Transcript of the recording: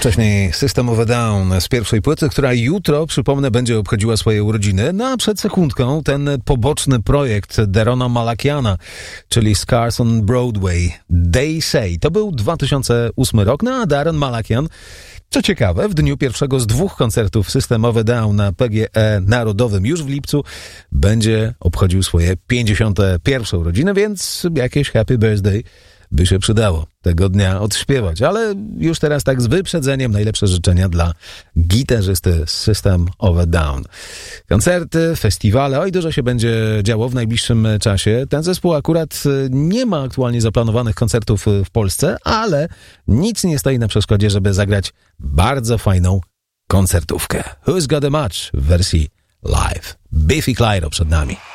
Wcześniej System of a Down z pierwszej płyty, która jutro, przypomnę, będzie obchodziła swoje urodziny. No a przed sekundką ten poboczny projekt Derona Malakiana, czyli Scars on Broadway, They Say. To był 2008 rok, no a Daron Malakian, co ciekawe, w dniu pierwszego z 2 koncertów System of a Down na PGE Narodowym już w lipcu będzie obchodził swoje 51. urodziny, więc jakieś happy birthday by się przydało tego dnia odśpiewać, ale już teraz tak z wyprzedzeniem najlepsze życzenia dla gitarzysty System of a Down. Koncerty, festiwale, oj dużo się będzie działo w najbliższym czasie. Ten zespół akurat nie ma aktualnie zaplanowanych koncertów w Polsce, ale nic nie stoi na przeszkodzie, żeby zagrać bardzo fajną koncertówkę. Who's Got a Match w wersji live. Biffy Clyro przed nami.